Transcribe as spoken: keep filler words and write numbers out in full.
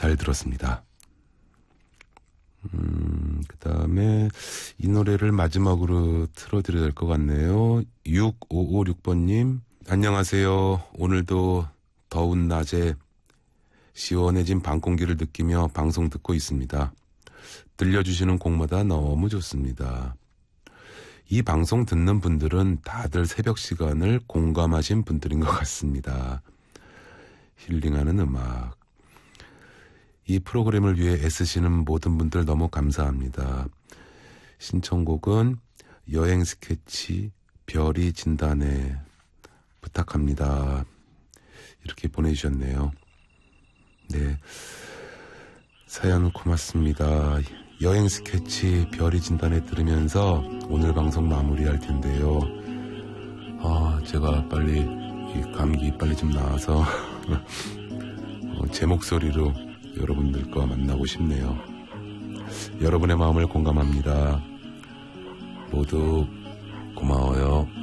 잘 들었습니다. 음, 그 다음에 이 노래를 마지막으로 틀어드려야 될 것 같네요. 육오오육 번님, 안녕하세요. 오늘도 더운 낮에 시원해진 밤 공기를 느끼며 방송 듣고 있습니다. 들려주시는 곡마다 너무 좋습니다. 이 방송 듣는 분들은 다들 새벽 시간을 공감하신 분들인 것 같습니다. 힐링하는 음악. 이 프로그램을 위해 애쓰시는 모든 분들 너무 감사합니다. 신청곡은 여행 스케치 별이 진다네 부탁합니다. 이렇게 보내주셨네요. 네, 사연 고맙습니다. 여행 스케치 별이 진다네 들으면서 오늘 방송 마무리할 텐데요. 아, 제가 빨리 이 감기 빨리 좀 나아서 어, 제 목소리로 여러분들과 만나고 싶네요. 여러분의 마음을 공감합니다. 모두 고마워요.